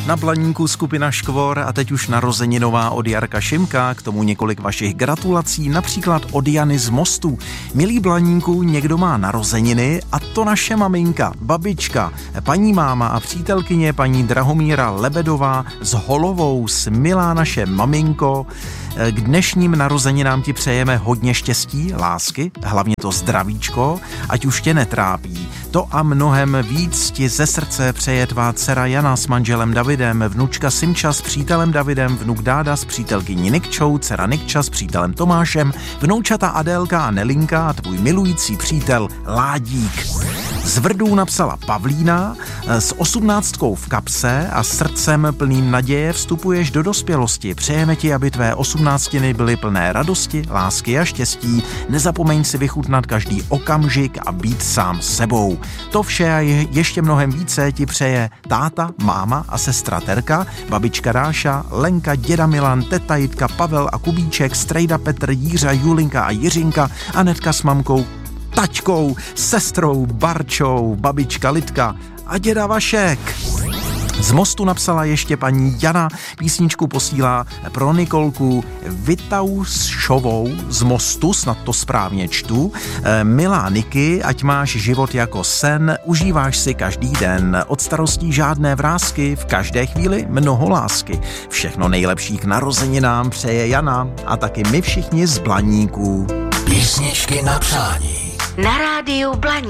Na Blaníku skupina Škvor a teď už narozeninová od Jarka Šimka, k tomu několik vašich gratulací, například od Jany z Mostu. Milý Blaníku, někdo má narozeniny a to naše maminka, babička, paní máma a přítelkyně paní Drahomíra Lebedová s Holovou, milá naše maminko. K dnešním narozeninám ti přejeme hodně štěstí, lásky, hlavně to zdravíčko, ať už tě netrápí. To a mnohem víc ti ze srdce přeje tvá dcera Jana s manželem Davidem, vnučka Simča s přítelem Davidem, vnuk Dáda s přítelkyní Nikčou, dcera Nikča s přítelem Tomášem, vnoučata Adélka a Nelinka a tvůj milující přítel Ládík. Z Vrdů napsala Pavlína, s 18 v kapse a srdcem plným naděje vstupuješ do dospělosti. Přejeme ti, aby tvé 18 byly plné radosti, lásky a štěstí. Nezapomeň si vychutnat každý okamžik a být sám sebou. To vše a ještě mnohem více ti přeje táta, máma a sestra Terka, babička Dáša, Lenka, děda Milan, teta Jitka, Pavel a Kubíček, strejda Petr, Jířa, Julinka a Jiřinka, Anetka s mamkou, taťkou, sestrou Barčou, babička Lidka a děda Vašek. Z Mostu napsala ještě paní Jana, písničku posílá pro Nikolku Vitaušovou z Mostu, snad to správně čtu. Milá Niky, ať máš život jako sen, užíváš si každý den, od starostí žádné vrásky, v každé chvíli mnoho lásky. Všechno nejlepší k narozeninám přeje Jana a taky my všichni z Blaníků. Písničky na přání. Na rádiu Blaník.